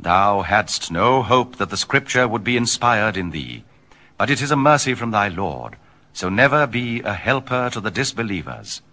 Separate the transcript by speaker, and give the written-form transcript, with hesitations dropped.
Speaker 1: Thou hadst no hope that the Scripture would be inspired in thee, but it is a mercy from thy Lord. So never be a helper to the disbelievers.